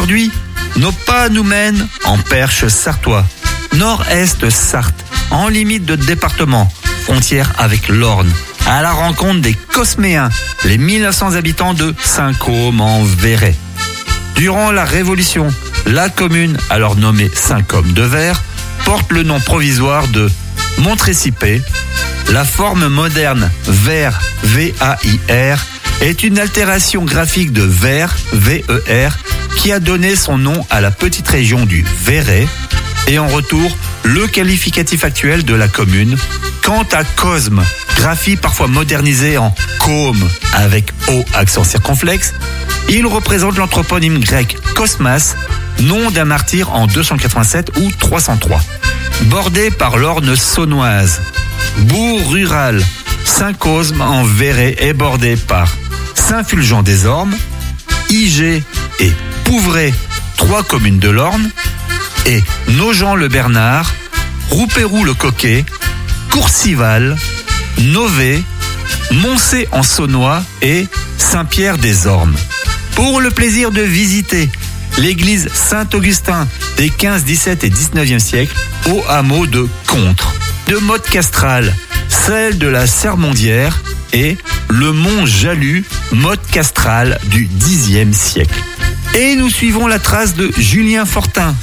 Aujourd'hui, nos pas nous mènent en Perche sartois, nord-est Sarthe, en limite de département, frontière avec l'Orne, à la rencontre des Cosméens, les 1900 habitants de Saint-Côme en Véret. Durant la Révolution, la commune, alors nommée Saint-Côme-de-Vert, porte le nom provisoire de Montrécipé. La forme moderne Ver, V-A-I-R, est une altération graphique de Ver, V-E-R, qui a donné son nom à la petite région du Véret, et en retour, le qualificatif actuel de la commune. Quant à Cosme, graphie parfois modernisée en Côme avec O accent circonflexe, il représente l'anthroponyme grec Cosmas, nom d'un martyr en 287 ou 303. Bordé par l'Orne saunoise, bourg rural, Saint-Cosme en Véret est bordé par Saint-Fulgent-des-Ormes, Igé et Pouvray, 3 communes de l'Orne, et Nogent-le-Bernard, Roupéroux-le-Coquet, Courcival, Nové, Moncé en Saunois et Saint-Pierre-des-Ormes. Pour le plaisir de visiter l'église Saint-Augustin des 15, 17 et 19e siècles au hameau de Contre, de Motte Castrale, celle de la Sermondière et le mont Jalus, Motte Castrale du Xe siècle. Et nous suivons la trace de Julien Fortin,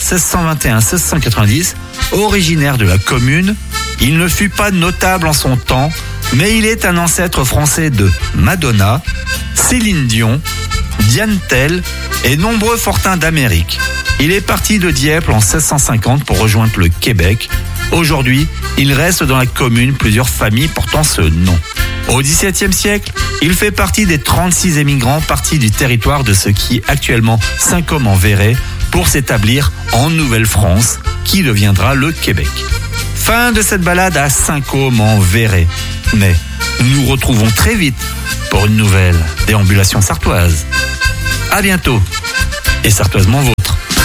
1621-1690, originaire de la commune. Il ne fut pas notable en son temps, mais il est un ancêtre français de Madonna, Céline Dion, Diane Tell et nombreux fortins d'Amérique. Il est parti de Dieppe en 1650 pour rejoindre le Québec. Aujourd'hui, il reste dans la commune plusieurs familles portant ce nom. Au XVIIe siècle, il fait partie des 36 émigrants partis du territoire de ce qui est actuellement Saint-Côme en Véret pour s'établir en Nouvelle-France, qui deviendra le Québec. Fin de cette balade à Saint-Côme en Véret. Mais nous nous retrouvons très vite pour une nouvelle déambulation sartoise. À bientôt, et sartoisement vôtre.